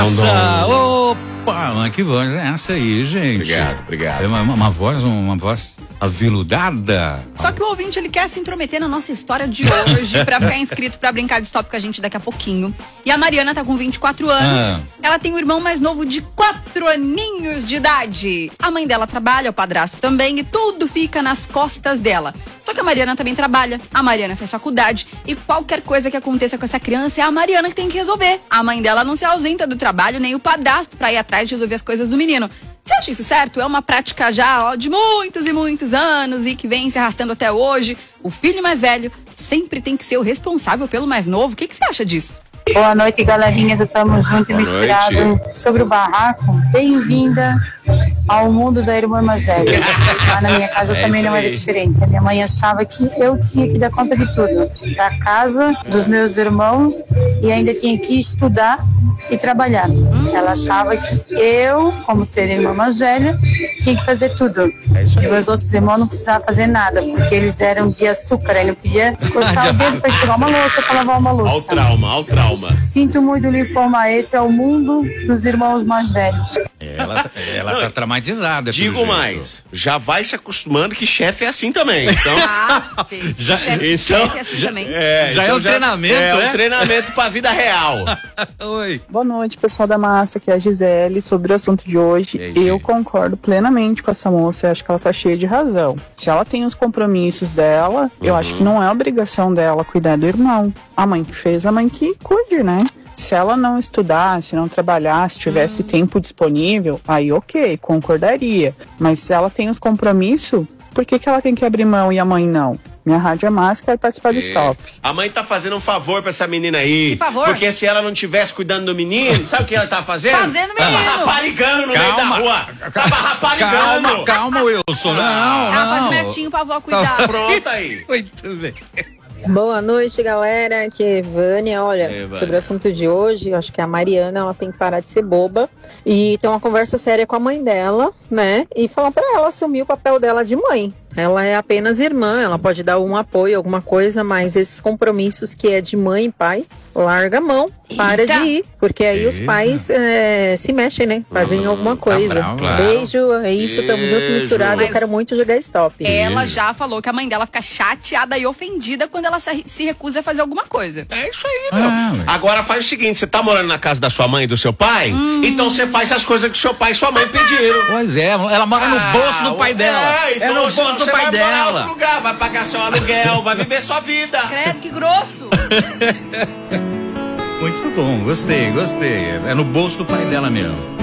Nossa, opa, mas que voz é essa aí, gente? Obrigado. É uma voz aveludada. Só que o ouvinte, ele quer se intrometer na nossa história de hoje pra ficar inscrito pra brincar de stop com a gente daqui a pouquinho. E a Mariana tá com 24 anos. Ela tem um irmão mais novo de 4 aninhos de idade. A mãe dela trabalha, o padrasto também, e tudo fica nas costas dela. Só que a Mariana também trabalha, a Mariana faz faculdade, e qualquer coisa que aconteça com essa criança é a Mariana que tem que resolver. A mãe dela não se ausenta do trabalho, nem o padrasto pra ir atrás de resolver as coisas do menino. Você acha isso certo? É uma prática já de muitos e muitos anos e que vem se arrastando até hoje. O filho mais velho sempre tem que ser o responsável pelo mais novo. O que você acha disso? Boa noite, galerinha do Tamo Junto e Misturado. Sobre o barraco, bem-vinda ao mundo da irmã mais velha. Lá na minha casa também não era diferente. A minha mãe achava que eu tinha que dar conta de tudo. Da casa, dos meus irmãos, e ainda tinha que estudar e trabalhar. Ela achava que eu, como ser irmã mais velha, tinha que fazer tudo. E meus outros irmãos não precisavam fazer nada, porque eles eram de açúcar, aí não podia cortar o dedo para enxugar uma louça, para lavar uma louça. Ao trauma. Sinto muito lhe informar, esse é o mundo dos irmãos mais velhos. Ela tá traumatizada. Digo mais, já vai se acostumando que chefe é assim também. Então, Chefe é assim também. Já é um treinamento, é um treinamento pra vida real. Oi. Boa noite, pessoal da massa, aqui é a Gisele. Sobre o assunto de hoje, eu concordo plenamente com essa moça. Eu acho que ela tá cheia de razão. Se ela tem os compromissos dela, eu acho que não é obrigação dela cuidar do irmão. A mãe que fez, a mãe que cuide, né? Se ela não estudar, se não trabalhar, se tivesse tempo disponível, aí ok, concordaria. Mas se ela tem os compromissos, por que ela tem que abrir mão e a mãe não? Minha rádio é máscara e participar do Stop. A mãe tá fazendo um favor pra essa menina aí. Que favor? Porque se ela não tivesse cuidando do menino, sabe o que ela tá fazendo? Fazendo menino. Tava raparigando no meio da rua. Tava raparigando. Calma, Wilson. Ela faz netinho pra avó cuidar. Pronto aí. Muito bem. Boa noite, galera. Aqui é Vânia. Olha, sobre o assunto de hoje, eu acho que a Mariana, ela tem que parar de ser boba e ter uma conversa séria com a mãe dela, né? E falar pra ela assumir o papel dela de mãe. Ela é apenas irmã, ela pode dar um apoio, alguma coisa, mas esses compromissos que é de mãe e pai, larga a mão, para de ir, porque aí os pais se mexem, né? Fazem alguma coisa. bravo, claro. Beijo, é isso, tamo junto, misturado, Mas eu quero muito jogar Stop. Ela já falou que a mãe dela fica chateada e ofendida quando ela se recusa a fazer alguma coisa. É isso aí, meu. Agora faz o seguinte, você tá morando na casa da sua mãe e do seu pai? Então você faz as coisas que seu pai e sua mãe pediram. Pois é, ela mora no bolso do pai dela. Então No bolso do pai vai dela. morar em outro lugar, vai pagar seu aluguel, vai viver sua vida. Credo, que grosso. Muito bom, gostei. É no bolso do pai dela mesmo.